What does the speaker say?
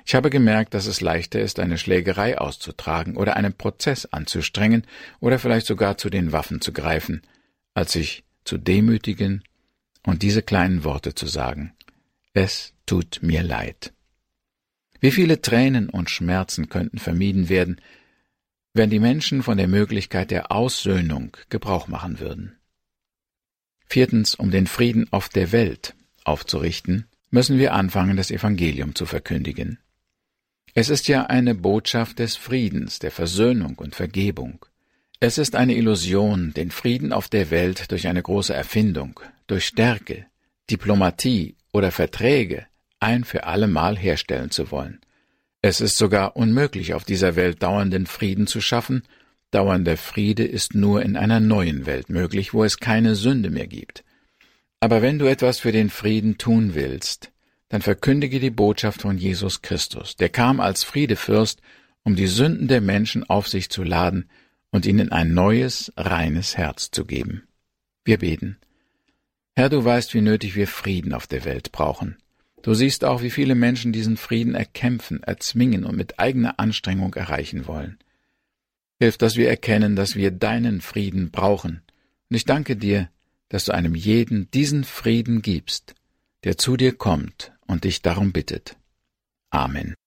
Ich habe gemerkt, dass es leichter ist, eine Schlägerei auszutragen oder einen Prozess anzustrengen oder vielleicht sogar zu den Waffen zu greifen, als sich zu demütigen und diese kleinen Worte zu sagen: Es tut mir leid. Wie viele Tränen und Schmerzen könnten vermieden werden, wenn die Menschen von der Möglichkeit der Aussöhnung Gebrauch machen würden. 4. Um den Frieden auf der Welt aufzurichten, müssen wir anfangen, das Evangelium zu verkündigen. Es ist ja eine Botschaft des Friedens, der Versöhnung und Vergebung. Es ist eine Illusion, den Frieden auf der Welt durch eine große Erfindung, durch Stärke, Diplomatie oder Verträge ein für allemal herstellen zu wollen. Es ist sogar unmöglich, auf dieser Welt dauernden Frieden zu schaffen. Dauernder Friede ist nur in einer neuen Welt möglich, wo es keine Sünde mehr gibt. Aber wenn du etwas für den Frieden tun willst, dann verkündige die Botschaft von Jesus Christus, der kam als Friedefürst, um die Sünden der Menschen auf sich zu laden und ihnen ein neues, reines Herz zu geben. Wir beten. Herr, du weißt, wie nötig wir Frieden auf der Welt brauchen. Du siehst auch, wie viele Menschen diesen Frieden erkämpfen, erzwingen und mit eigener Anstrengung erreichen wollen. Hilf, dass wir erkennen, dass wir deinen Frieden brauchen. Und ich danke dir, dass du einem jeden diesen Frieden gibst, der zu dir kommt und dich darum bittet. Amen.